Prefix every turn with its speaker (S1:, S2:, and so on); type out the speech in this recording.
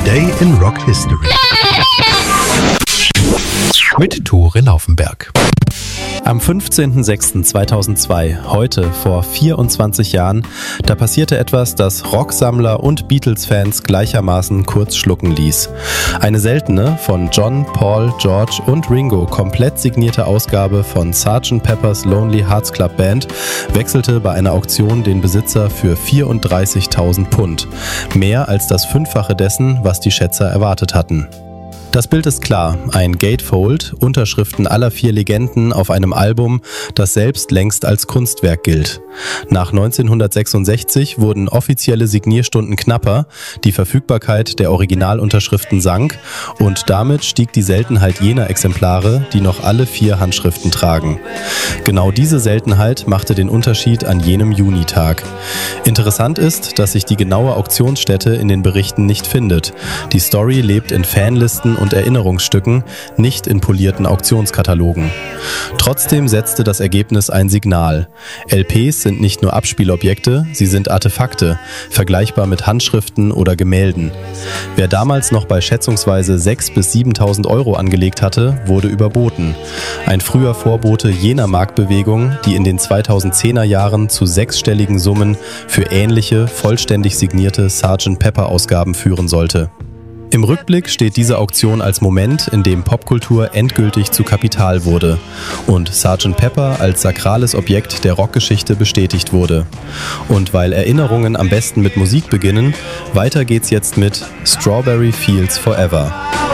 S1: Today in Rock History mit Tore Laufenberg.
S2: Am 15.06.2002, heute vor 24 Jahren, da passierte etwas, das Rocksammler und Beatles-Fans gleichermaßen kurz schlucken ließ. Eine seltene, von John, Paul, George und Ringo komplett signierte Ausgabe von Sgt. Pepper's Lonely Hearts Club Band wechselte bei einer Auktion den Besitzer für 34.000 Pfund. Mehr als das Fünffache dessen, was die Schätzer erwartet hatten. Das Bild ist klar, ein Gatefold, Unterschriften aller 4 Legenden auf einem Album, das selbst längst als Kunstwerk gilt. Nach 1966 wurden offizielle Signierstunden knapper, die Verfügbarkeit der Originalunterschriften sank und damit stieg die Seltenheit jener Exemplare, die noch alle 4 Handschriften tragen. Genau diese Seltenheit machte den Unterschied an jenem Junitag. Interessant ist, dass sich die genaue Auktionsstätte in den Berichten nicht findet. Die Story lebt in Fanlisten und Erinnerungsstücken, nicht in polierten Auktionskatalogen. Trotzdem setzte das Ergebnis ein Signal. LPs sind nicht nur Abspielobjekte, sie sind Artefakte, vergleichbar mit Handschriften oder Gemälden. Wer damals noch bei schätzungsweise 6.000 bis 7.000 Euro angelegt hatte, wurde überboten. Ein früher Vorbote jener Marktbewegung, die in den 2010er Jahren zu 6-stelligen Summen für ähnliche, vollständig signierte Sgt. Pepper-Ausgaben führen sollte. Im Rückblick steht diese Auktion als Moment, in dem Popkultur endgültig zu Kapital wurde und Sgt. Pepper als sakrales Objekt der Rockgeschichte bestätigt wurde. Und weil Erinnerungen am besten mit Musik beginnen, weiter geht's jetzt mit Strawberry Fields Forever.